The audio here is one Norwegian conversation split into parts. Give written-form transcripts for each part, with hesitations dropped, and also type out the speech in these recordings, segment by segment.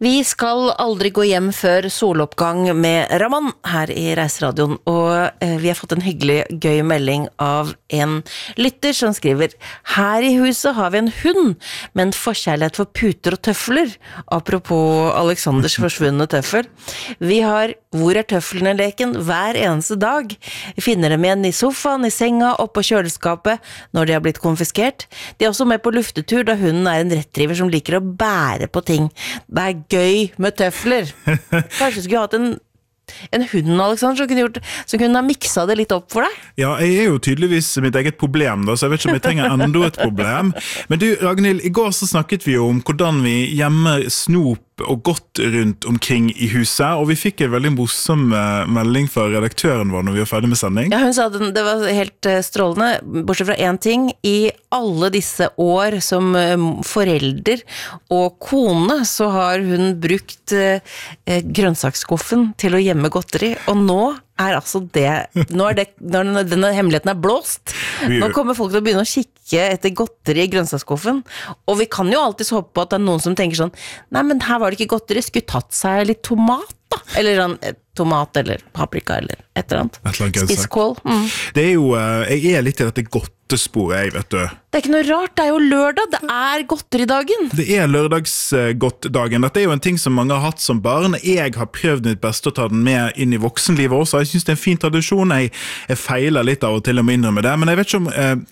Vi skal aldri gå hjem før soloppgang med Raman her i Reiseradioen, og vi har fått en hyggelig, gøy melding av en lytter som skriver: Her i huset har vi en hund med en forkjærlighet for puter og tøfler. Apropos Alexanders forsvunne tøffel. Vi har Hvor er tøflene-leken hver eneste dag. Vi finner dem igjen i sofaen, i senga, oppå kjøleskapet når de har blitt konfiskert. De er også med på luftetur da hunden er en rettdriver som liker å bære på ting. Det er gøy med tøfler. Kanskje du skulle hatt en hund, Alexander, som kunne ha mikset det litt opp for deg? Ja, jeg er jo tydeligvis mitt eget problem da, så jeg vet ikke om jeg trenger enda et problem. Men du, Ragnhild, i går så snakket vi jo om hvordan vi gjemmer snop og godt rundt omkring i huset, og vi fikk en veldig morsom melding fra redaktøren vår når vi var ferdig med sending. Ja, hun sa at det var helt strålende, bortsett fra en ting. I alle disse år som forelder og kone, så har hun brukt grønnsaksskuffen til å gjemme godteri, og nå er altså når denne hemmeligheten er blåst. Nå kommer folk til å begynne å kikke etter godteri i grønnsaksskuffen, og vi kan jo alltid håpe på at det er noen som tenker sånn: nei, men her var det ikke godteri, skulle tatt seg litt tomat da, eller tomat eller paprika eller et eller annet. Spisskål. Det er jo, jeg er litt i dette godtesporet, vet du. Det er ikke noe rart, det er jo lørdag, det er godteridagen. Det er lørdagsgodtdagen. Dette er jo en ting som mange har hatt som barn. Jeg har prøvd mitt beste å ta den med inn i voksenlivet også. Jeg synes det er en fin tradisjon. Jeg feiler litt av og til å innrømme det, men jeg vet ikke om,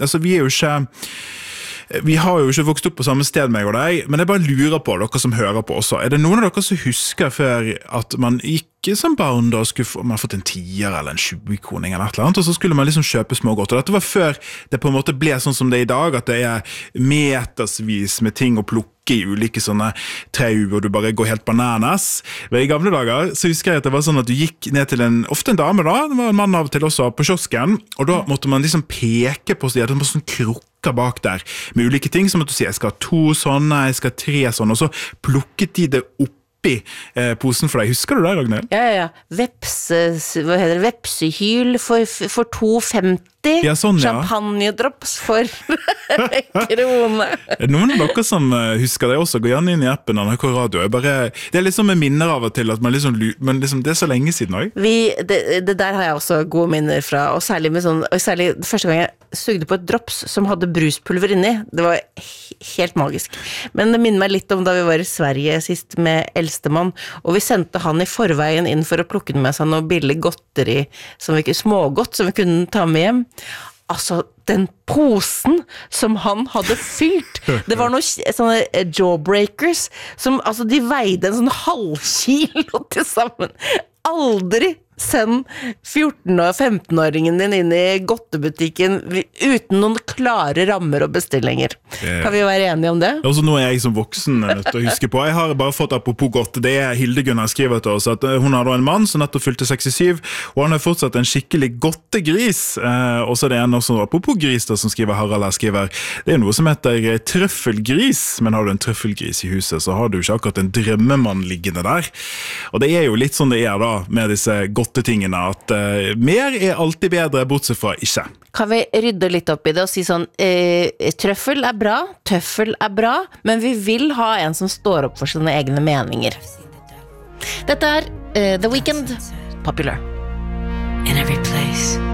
vi har jo ikke vokst opp på samme sted, meg og deg, men jeg bare lurer på dere som hører på også. Er det noen av dere som husker før at man ikke som barn da man fått en 10 eller en 20-kroning eller et eller annet, og så skulle man liksom kjøpe smågodt, og dette var før det på en måte ble sånn som det er i dag, at det er metersvis med ting å plukke i ulike sånne trau, og du bare går helt bananas. I gamle dager så husker jeg at det var sånn at du gikk ned til ofte en dame da, det var en mann av og til også på kiosken, og da måtte man liksom peke på siden, det var sånn krukker bak der, med ulike ting, som at du sier, jeg skal ha 2 sånne, jeg skal ha 3 sånne, og så plukket de det opp i posen for deg. Husker du det, Ragnhild? Ja. Vepsehyl for 2,50. Ja, sånn, ja. Champagne-drops for krone. Noen av dere som husker det også, gå gjerne inn i appen NRK Radio. Det er liksom med minner av og til, at man men liksom, det er så lenge siden også. Det der har jeg også gode minner fra, og særlig første gang jeg sugde på et drops som hadde bruspulver inni. Det var helt magisk. Men det minner meg litt om da vi var i Sverige sist med eldstemann, og vi sendte han i forveien inn for å plukke med seg noe billig godteri, smågodt som vi kunne ta med hjem. Altså, den posen som han hadde fylt, det var noen sånne jawbreakers som, altså, de veide en sånn halvkilo til sammen. Aldri send 14- og 15-åringen din inn i godtebutikken uten noen klare rammer og bestillinger. Kan vi være enige om det? Også nå er jeg som voksen nødt til å huske på. Jeg har bare fått apropos godt, det er Hildegunn har skrevet til oss, at hun har da en mann som nettopp fylte 67, og han har fortsatt en skikkelig godtegris. Og så er det en også, apropos gris da, som skriver Harald her, skriver, det er noe som heter trøffelgris, men har du en trøffelgris i huset, så har du ikke akkurat en drømmemann liggende der. Og det er jo litt sånn det er da, med disse tingene, at mer er alltid bedre, bortsett fra ikke. Kan vi rydde litt opp i det og si sånn, trøffel er bra, tøffel er bra, men vi vil ha en som står opp for sine egne meninger. Dette er The Weeknd, Popular. In every place